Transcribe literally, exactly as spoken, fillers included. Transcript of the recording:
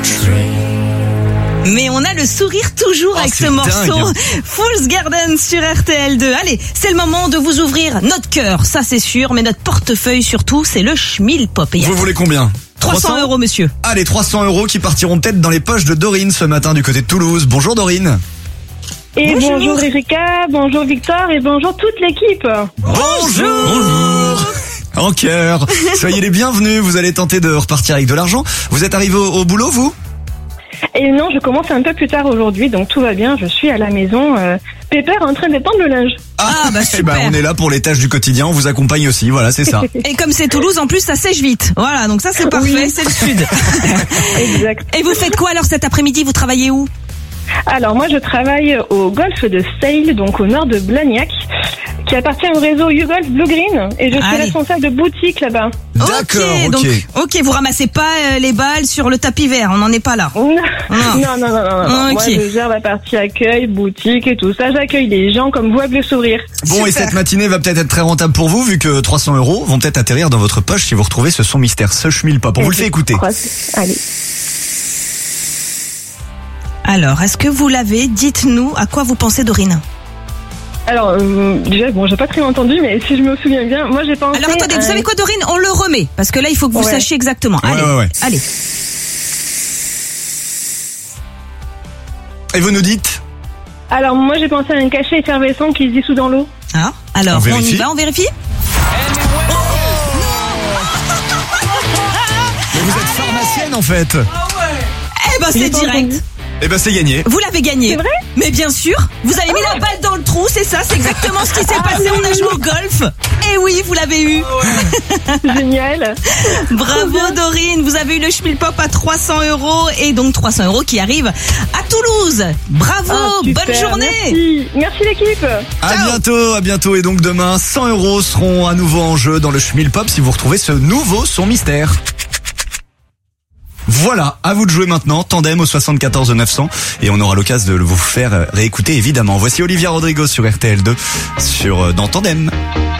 Mais on a le sourire toujours oh, avec ce morceau. Dingue. Fool's Garden sur R T L deux. Allez, c'est le moment de vous ouvrir notre cœur, ça c'est sûr, mais notre portefeuille surtout, c'est le Schmilpop. Vous voulez combien? trois cents euros, monsieur. Allez, trois cents euros qui partiront peut-être dans les poches de Dorine ce matin du côté de Toulouse. Bonjour Dorine. Et Bonjour. bonjour Erika, bonjour Victor et bonjour toute l'équipe. Bonjour. Bonjour. En cœur. Soyez les bienvenus. Vous allez tenter de repartir avec de l'argent. Vous êtes arrivé au, au boulot, vous? Et non, je commence un peu plus tard aujourd'hui, donc tout va bien. Je suis à la maison, euh, pépère en train d'étendre le linge. Ah, bah, eh super. ben, on est là pour les tâches du quotidien. On vous accompagne aussi. Voilà, c'est ça. Et comme c'est Toulouse, en plus, ça sèche vite. Voilà, donc ça c'est parfait, Oui. c'est le sud. Exact. Et vous faites quoi alors cet après-midi? Vous travaillez où? Alors moi, je travaille au golfe de Seille, donc au nord de Blagnac, qui appartient au réseau YouGolf Blue Green, et je suis Allez. responsable de boutique là-bas. D'accord, ok. donc, ok, vous ramassez pas euh, les balles sur le tapis vert, on n'en est pas là. Non, non, non, non, non, non. Ok. Moi, je gère la partie accueil, boutique et tout ça. J'accueille les gens comme vous avec le sourire. Bon, et Super. cette matinée va peut-être être très rentable pour vous, vu que trois cents euros vont peut-être atterrir dans votre poche si vous retrouvez ce son mystère, ce Schmilpop. On vous le fait écouter. Allez. Alors, est-ce que vous l'avez? Dites-nous à quoi vous pensez, Dorine. Alors, euh, déjà, bon, j'ai pas très entendu, mais si je me souviens bien, moi j'ai pensé... Alors attendez, à vous un- savez quoi, Dorine? On le remet, parce que là, il faut que vous Ouais. sachiez exactement. Ouais, Allez, ouais, ouais. allez. Et vous nous dites? Alors, moi j'ai pensé à un cachet effervescent qui se dissout dans l'eau. Ah, alors, On on, vérifie y va, on vérifie? Mais vous êtes pharmacienne en fait. Eh ben, J'ai c'est pas direct. entendu. Eh ben c'est gagné. Vous l'avez gagné. C'est vrai? Mais bien sûr, vous avez mis la balle dans le trou, c'est ça, c'est exactement ce qui s'est passé, on a joué au golf. Et oui, vous l'avez eu. Génial. Bravo Dorine, vous avez eu le Schmilpop à trois cents euros et donc trois cents euros qui arrivent à Toulouse. Bravo, Ah, super, bonne journée. Merci, merci l'équipe. À bientôt, à bientôt. Et donc demain, cent euros seront à nouveau en jeu dans le Schmilpop si vous retrouvez ce nouveau son mystère. Voilà, à vous de jouer maintenant, Tandem au soixante-quatorze neuf cents, et on aura l'occasion de vous faire réécouter évidemment. Voici Olivia Rodrigo sur R T L deux, sur, dans Tandem.